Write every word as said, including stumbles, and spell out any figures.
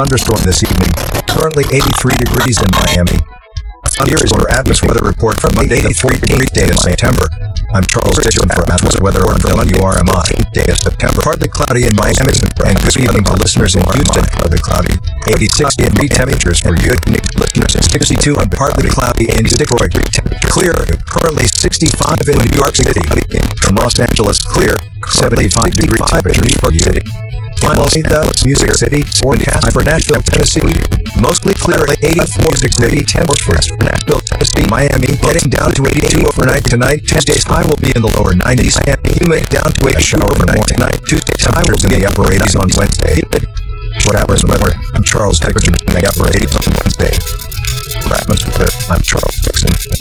thunderstorm this evening. Currently eighty-three degrees in Miami. Here is your Atmos weather report for Monday, the fourteenth day of September. I'm Charles Stitchum for Atmos Weather on W R M I. Day of September. Partly cloudy in Miami, and good evening to listeners in Houston. Partly cloudy. eighty-six degree temperatures for you listeners. sixty-two and partly cloudy in Detroit. Clear. Currently sixty-five in New York City. From Los Angeles, clear. seventy-five degree temperatures for you. Finally, Dallas, Music City, forecast for Nashville, Tennessee. Mostly clear at eighty-four degree temperatures for Nashville, Tennessee. Miami getting down to eighty-two overnight tonight. Tuesday's high will be in the lower nineties. Miami humid down to a shower overnight tonight. Tuesday's high will be in the upper eighties on Wednesday. Short hours of weather. I'm Charles Stitchum in the upper eighties on Wednesday. For Atmos Weather, I'm Charles Stitchum.